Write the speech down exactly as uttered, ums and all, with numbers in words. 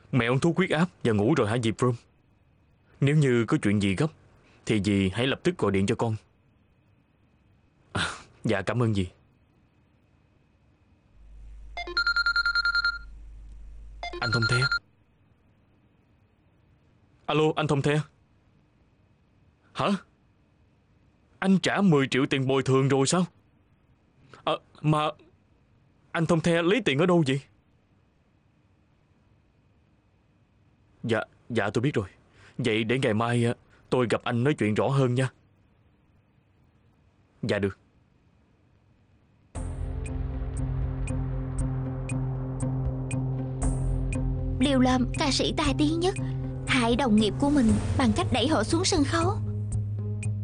Mẹ uống thuốc huyết áp và ngủ rồi hả dì Prom? Nếu như có chuyện gì gấp thì dì hãy lập tức gọi điện cho con. À, dạ cảm ơn dì. Anh Thông The. Alo anh Thông The. Hả? Anh trả mười triệu tiền bồi thường rồi sao? À, mà anh Thông The lấy tiền ở đâu vậy? Dạ, dạ tôi biết rồi. Vậy để ngày mai tôi gặp anh nói chuyện rõ hơn nha. Dạ được. Liều lầm ca sĩ tai tiếng nhất hại đồng nghiệp của mình bằng cách đẩy họ xuống sân khấu.